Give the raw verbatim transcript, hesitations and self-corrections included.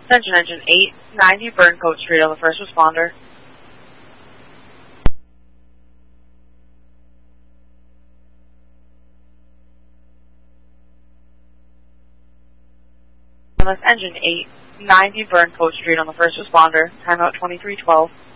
Attention Engine eight ninety Burncoat Street on the first responder. That's Engine eight ninety Burncoat Street on the first responder. Timeout twenty-three twelve.